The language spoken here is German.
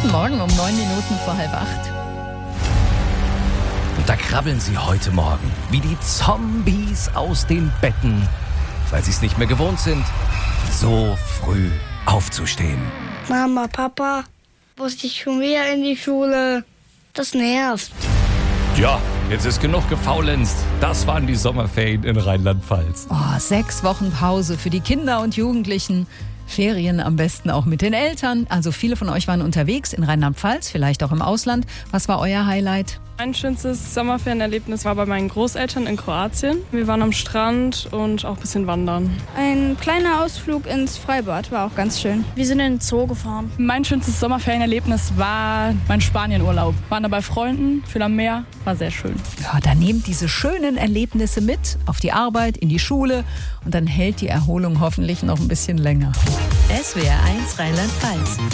Guten Morgen um 7:09. Und da krabbeln sie heute Morgen wie die Zombies aus den Betten, weil sie es nicht mehr gewohnt sind, so früh aufzustehen. Mama, Papa, muss ich schon wieder in die Schule? Das nervt. Ja, jetzt ist genug gefaulenzt. Das waren die Sommerferien in Rheinland-Pfalz. 6 Wochen Pause für die Kinder und Jugendlichen. Ferien am besten auch mit den Eltern. Also viele von euch waren unterwegs in Rheinland-Pfalz, vielleicht auch im Ausland. Was war euer Highlight? Mein schönstes Sommerferienerlebnis war bei meinen Großeltern in Kroatien. Wir waren am Strand und auch ein bisschen wandern. Ein kleiner Ausflug ins Freibad war auch ganz schön. Wir sind in den Zoo gefahren. Mein schönstes Sommerferienerlebnis war mein Spanienurlaub. Waren da bei Freunden, viel am Meer, war sehr schön. Ja, dann nehmt diese schönen Erlebnisse mit auf die Arbeit, in die Schule und dann hält die Erholung hoffentlich noch ein bisschen länger. SWR1 Rheinland-Pfalz.